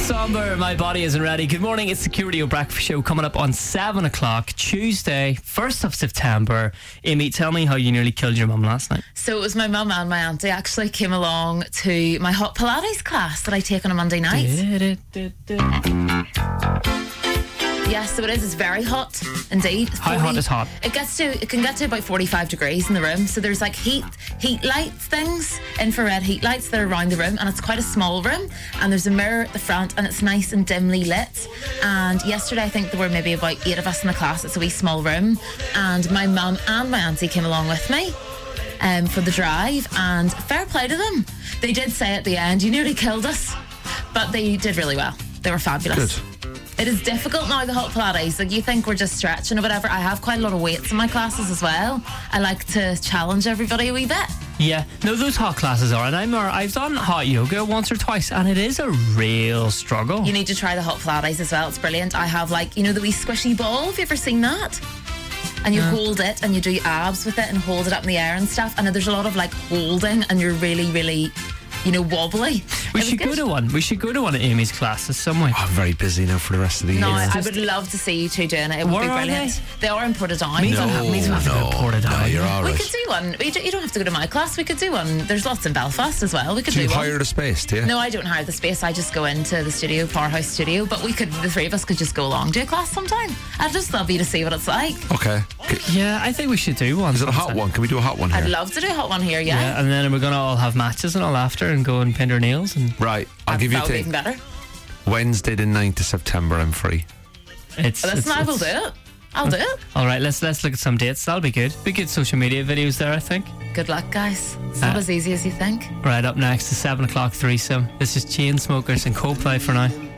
Somber, My Body Isn't Ready. Good morning, it's the Curio Breakfast Show coming up on 7 o'clock, Tuesday, 1st of September. Amy, tell me how you nearly killed your mum last night. So it was my mum and my auntie actually came along to my hot Pilates class that I take on a Monday night. Yes, so it is. It's very hot indeed. How hot is hot? It can get to about 45 degrees in the room. So there's like heat lights things, infrared heat lights that are around the room, and it's quite a small room. And there's a mirror at the front, and it's nice and dimly lit. And yesterday, I think there were maybe about 8 of us in the class. It's a wee small room, and my mum and my auntie came along with me for the drive. And fair play to them. They did say at the end, "You nearly killed us," but they did really well. They were fabulous. Good. It is difficult now, the hot Pilates. Like, you think we're just stretching or whatever. I have quite a lot of weights in my classes as well. I like to challenge everybody a wee bit. Yeah, no, those hot classes are, and I've done hot yoga once or twice, and it is a real struggle. You need to try the hot Pilates as well. It's brilliant. I have, like, you know, the wee squishy ball. Have you ever seen that? And you hold it and you do abs with it and hold it up in the air and stuff. And there's a lot of like holding, and you're really, really, you know, wobbly. We should go to one. We should go to one of Amy's classes somewhere. I'm very busy now for the rest of the year. No, I would love to see you two doing it. It would be brilliant. They are in Portadown. No, you're all We right. could do one. You don't have to go to my class. We could do one. There's lots in Belfast as well. We could Do you do one. hire the space, do you? No, I don't hire the space. I just go into the studio, Powerhouse Studio. But the 3 of us could just go along to a class sometime. I'd just love you to see what it's like. Okay. Yeah, I think we should do one. Is it a hot one? Can we do a hot one here? I'd love to do a hot one here, yeah. Yeah, and then we're going to all have matches and all after and go and paint our nails. And Right, I'll give you a That would be thing. even better. Wednesday the 9th of September, I'm free. Listen, I will do it. I'll do it. All right, let's look at some dates. That'll be good. Be good social media videos there, I think. Good luck, guys. It's not as easy as you think. Right, up next, the 7 o'clock threesome. This is Chainsmokers and Coldplay for now.